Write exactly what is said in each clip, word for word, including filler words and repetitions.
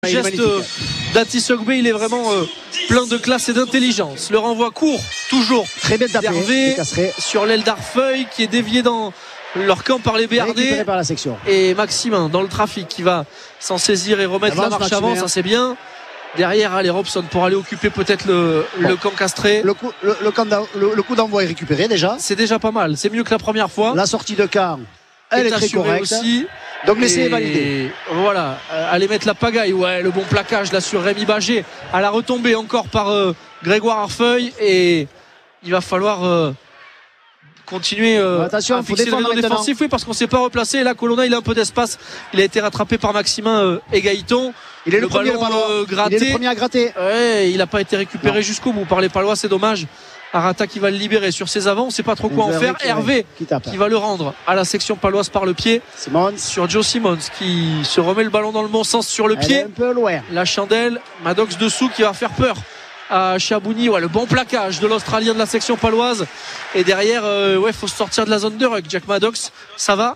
Le geste d'Atis Ogbe, il est vraiment euh, plein de classe et d'intelligence. Le renvoi court, toujours. Très bien tapé. D'Hervé sur l'aile d'Arfeuil qui est dévié dans leur camp par les Béarnais. Par la section. Et Maximin dans le trafic qui va s'en saisir et remettre avance, la marche avant, ça c'est bien. Derrière, allez, Robson pour aller occuper peut-être le, bon. le camp castré. Le coup, le, le, le, le coup d'envoi est récupéré déjà. C'est déjà pas mal, c'est mieux que la première fois. La sortie de quart, elle est, est très correcte aussi. Donc l'essai est validé. Voilà, euh, aller mettre la pagaille. Ouais, le bon plaquage là sur Rémi Bagé à la retombée encore par euh, Grégoire Arfeuil. Et il va falloir euh, continuer euh, attention, à fixer le rideau défensif. Oui, parce qu'on ne s'est pas replacé. Et là, Colonna, il a un peu d'espace. Il a été rattrapé par Maximin euh, et Gaëton. Il est le, le premier ballon euh, gratté. Il est le premier à gratter. Ouais, il n'a pas été récupéré non. jusqu'au bout par les Palois. C'est dommage. Arata qui va le libérer sur ses avants, on ne sait pas trop quoi en faire. Qui Hervé qui, qui va le rendre à la section paloise par le pied. Simons. Sur Joe Simons qui se remet le ballon dans le bon sens sur le Elle pied. Est un peu loin. La chandelle, Maddox dessous qui va faire peur à Chabouni. Ouais, le bon plaquage de l'Australien de la section paloise. Et derrière, euh, ouais, faut se sortir de la zone de ruck. Jack Maddox, ça va.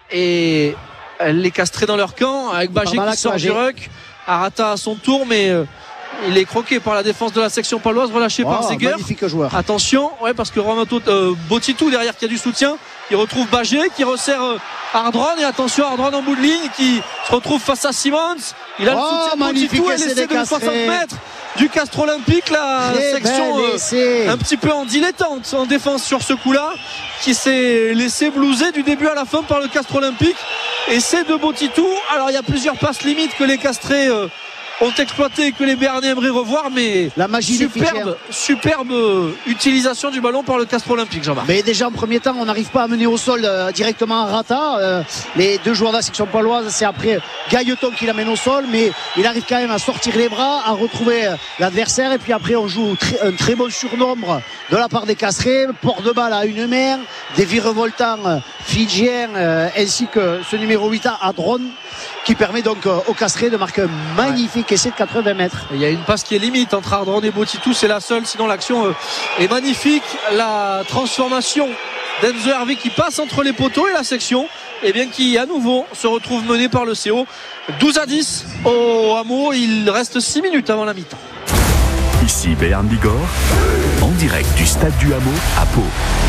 Et les castrer dans leur camp avec Bagé qui sort du ruck. Arata à son tour, mais. Euh, il est croqué par la défense de la section paloise, relâché oh, par Zeger. Magnifique joueur. Attention, ouais, parce que Romato euh, Botitou derrière qui a du soutien, il retrouve Bagé qui resserre euh, Ardron et attention Ardron en bout de ligne qui se retrouve face à Simons. Il a oh, le soutien de Botitou et l'essai de soixante mètres du Castres Olympique, la Très section euh, un petit peu en dilettante en défense sur ce coup-là, qui s'est laissé blouser du début à la fin par le Castres Olympique. Et c'est de Botitou. Alors il y a plusieurs passes limites que les Castrés euh, ont exploité et que les Béarnais aimeraient revoir, mais la magie superbe, superbe utilisation du ballon par le Castres Olympique, Jean-Marc. Mais déjà en premier temps, on n'arrive pas à mener au sol euh, directement Arata. Euh, les deux joueurs de la section paloise, c'est après Gailleton qui l'amène au sol, mais il arrive quand même à sortir les bras, à retrouver euh, l'adversaire, et puis après on joue très, un très bon surnombre de la part des Castrés, port de balle à une main, des virevoltants euh, fidjiens, euh, ainsi que ce numéro huit à drone, qui permet donc euh, aux Castrés de marquer un magnifique ouais. essai de quatre-vingts mètres. Il y a une passe qui est limite entre Ardron et Botitou, c'est la seule, sinon l'action euh, est magnifique. La transformation d'Enzo Hervé qui passe entre les poteaux et la section, et bien qui à nouveau se retrouve mené par le C O. douze à dix au Hameau, il reste six minutes avant la mi-temps. Ici Béarn Bigorre, en direct du stade du Hameau à Pau.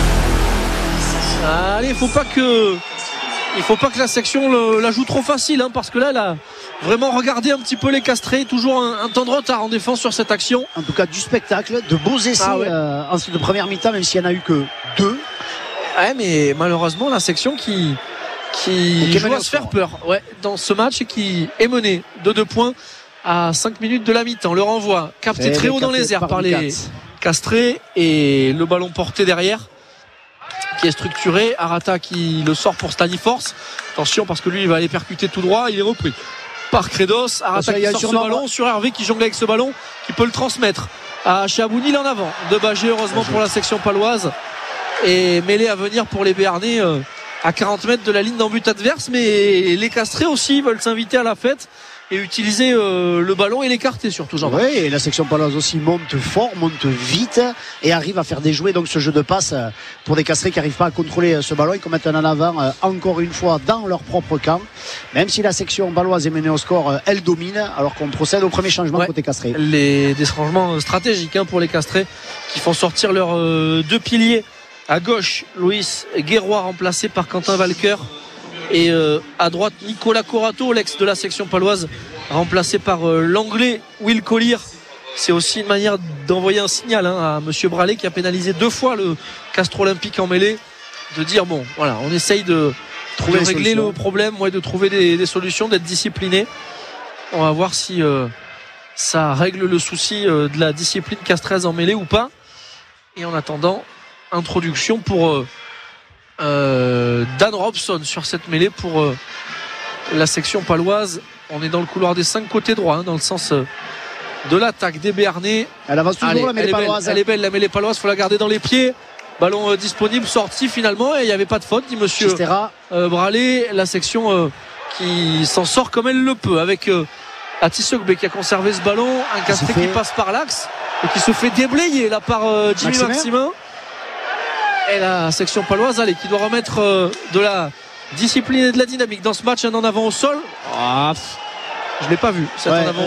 Allez, il ne faut pas que Il faut pas que la section le, la joue trop facile, hein, parce que là, elle a vraiment regardé un petit peu les Castrés. Toujours un, un temps de retard en défense sur cette action. En tout cas, du spectacle, de beaux essais ah ouais. euh, ensuite de première mi-temps, même s'il n'y en a eu que deux. Ouais, mais malheureusement, la section qui, qui joue à se faire peur ouais, dans ce match et qui est menée de deux points à cinq minutes de la mi-temps. Le renvoi capté et très haut dans les airs par, par les Castrés et le ballon porté derrière, qui est structuré. Arata qui le sort pour Staniforce. Attention parce que lui il va aller percuter tout droit. Il est repris par Credos. Arata qui sort ce ballon sur Hervé qui jongle avec ce ballon, qui peut le transmettre à Chabouni en avant de Bagé, heureusement pour la section paloise, et mêlée à venir pour les Béarnais euh, à quarante mètres de la ligne d'en but adverse. Mais les Castrés aussi veulent s'inviter à la fête et utiliser euh, le ballon et l'écarter surtout, Jean-Marc. Oui, et la section paloise aussi monte fort, monte vite et arrive à faire déjouer donc ce jeu de passe pour des Castrés qui n'arrivent pas à contrôler ce ballon et qu'on mette en avant euh, encore une fois dans leur propre camp. Même si la section paloise est menée au score, euh, elle domine, alors qu'on procède au premier changement ouais, côté Castrés. Les, des changements stratégiques hein, pour les Castrés qui font sortir leurs euh, deux piliers. À gauche, Louis Guérois remplacé par Quentin Valquer. Et euh, à droite, Nicolas Corato, l'ex de la section paloise, remplacé par euh, l'anglais Will Collier. C'est aussi une manière d'envoyer un signal hein, à monsieur Bralé qui a pénalisé deux fois le Castres Olympique en mêlée, de dire bon voilà, on essaye de, trouver de régler le problème, ouais, de trouver des, des solutions, d'être discipliné. On va voir si euh, ça règle le souci euh, de la discipline castraise en mêlée ou pas. Et en attendant, introduction pour euh, Euh, Dan Robson sur cette mêlée pour euh, la section paloise. On est dans le couloir des cinq côtés droit hein, dans le sens euh, de l'attaque des Béarnais. Elle avance toujours. Allez, la mêlée elle, paloise. Elle est belle la mêlée paloise, il faut la garder dans les pieds. Ballon euh, disponible, sorti finalement, et il n'y avait pas de faute, dit monsieur euh, Bralé. La section euh, qui s'en sort comme elle le peut avec euh, Atis Ogbe qui a conservé ce ballon, un Castré qui passe par l'axe et qui se fait déblayer là par euh, Jimmy Maximin. Maximin. Et la section paloise, allez, qui doit remettre euh, de la discipline et de la dynamique dans ce match. Un en avant au sol. Ah, je ne l'ai pas vu, cet ouais. en avant